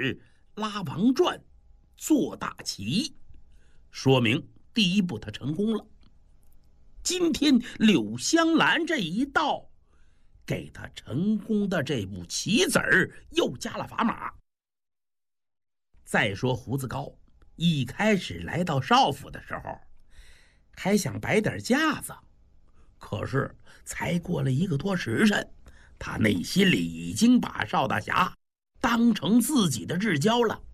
始拉王转，做大旗，说明第一步他成功了。今天柳香兰这一到，给他成功的这步棋子儿又加了砝码。再说胡子高一开始来到少府的时候，还想摆点架子，可是才过了1个多时辰，他内心里已经把邵大侠当成自己的至交了。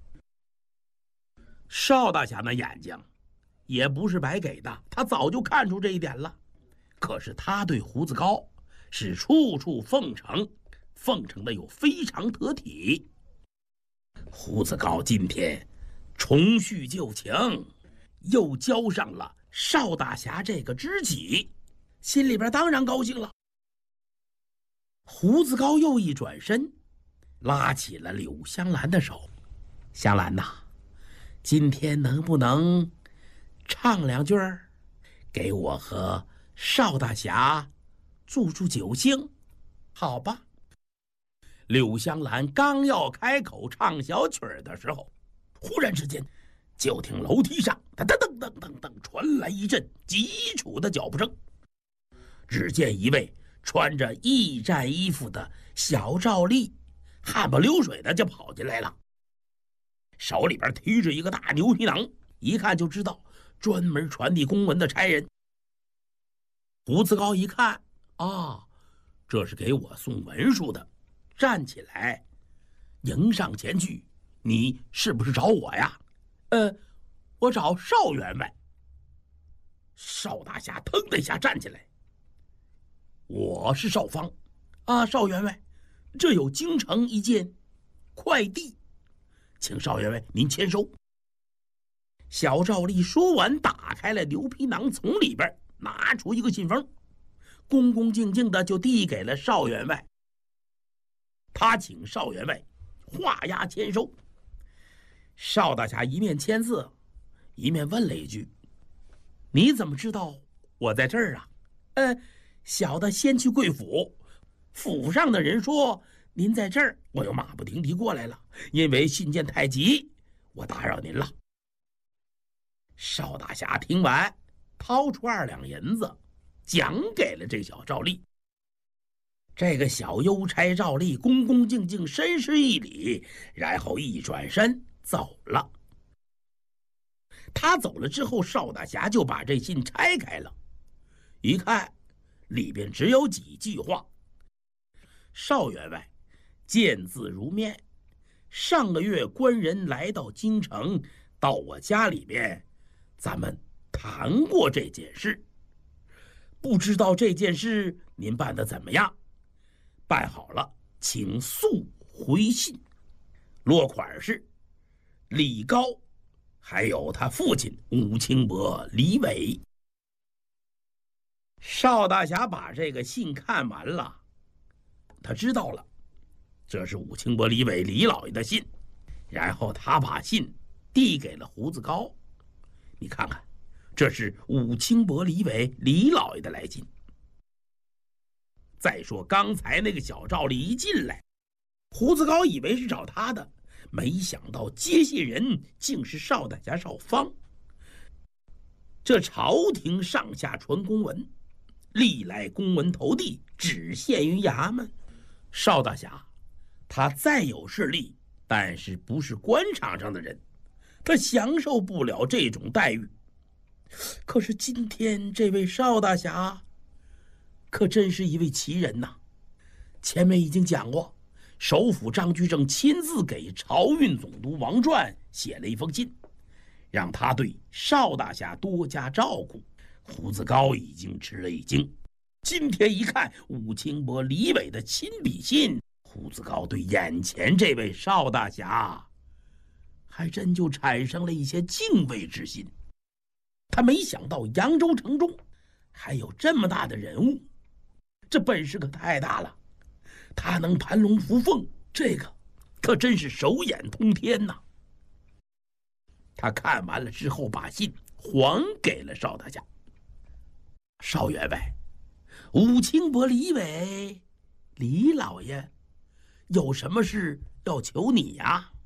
邵大侠那眼睛也不是白给的，他早就看出这一点了。可是他对胡子高是处处奉承，奉承的又非常得体。胡子高今天重叙旧情，又交上了邵大侠这个知己，心里边当然高兴了。胡子高又一转身，拉起了柳香兰的手：“香兰呐，今天能不能唱2句儿，给我和邵大侠助助酒兴，好吧？”柳香兰刚要开口唱小曲儿的时候，忽然之间，就听楼梯上噔噔噔噔噔噔传来一阵急促的脚步声。只见一位穿着驿站衣服的小赵丽汗不流水的就跑进来了，手里边提着一个大牛皮囊，一看就知道专门传递公文的差人。胡子高一看，这是给我送文书的，站起来迎上前去：“你是不是找我呀？”“我找邵员外。”邵大侠腾的一下站起来：“我是邵方，邵员外，这有京城一件快递，请邵员外您签收。”小赵丽说完，打开了牛皮囊，从里边拿出一个信封，恭恭敬敬的就递给了邵员外。他请邵员外画押签收。邵大侠一面签字，一面问了一句：“你怎么知道我在这儿啊？”“小的先去贵府，府上的人说您在这儿，我又马不停蹄过来了。因为信件太急，我打扰您了。”邵大侠听完，掏出2两银子，奖给了这小赵丽。这个小邮差赵丽恭恭敬敬深施一礼，然后一转身走了。他走了之后，邵大侠就把这信拆开了，一看里边只有几句话：“邵员外见字如面，上个月官人来到京城，到我家里边，咱们谈过这件事，不知道这件事您办得怎么样？办好了，请速回信。落款是李高，还有他父亲武清伯李伟。”邵大侠把这个信看完了，他知道了这是武清伯李伟李老爷的信，然后他把信递给了胡子高：“你看看，这是武清伯李伟李老爷的来信。”再说刚才那个小赵丽一进来，胡子高以为是找他的，没想到接信人竟是邵大侠邵方。这朝廷上下传公文，历来公文投递只限于衙门。邵大侠他再有势力，但是不是官场上的人，他享受不了这种待遇。可是今天这位邵大侠可真是一位奇人呐！前面已经讲过，首辅张居正亲自给漕运总督王传写了一封信，让他对邵大侠多加照顾。胡子高已经吃了一惊，今天一看武清伯李伟的亲笔信，胡子高对眼前这位邵大侠还真就产生了一些敬畏之心。他没想到扬州城中还有这么大的人物，这本事可太大了，他能盘龙伏凤，这个可真是手眼通天呐。他看完了之后，把信还给了邵大侠：“邵员外，武清伯李伟李老爷有什么事要求你呀？”